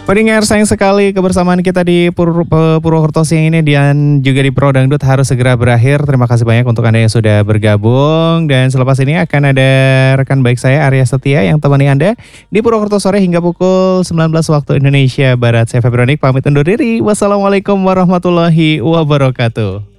Pendengar sayang sekali kebersamaan kita di Purwokerto siang ini dan juga di Pro Dangdut harus segera berakhir. Terima kasih banyak untuk Anda yang sudah bergabung. Dan selepas ini akan ada rekan baik saya Arya Setia yang temani Anda di Purwokerto sore hingga pukul 19 waktu Indonesia Barat. Saya Febronik pamit undur diri. Wassalamualaikum warahmatullahi wabarakatuh.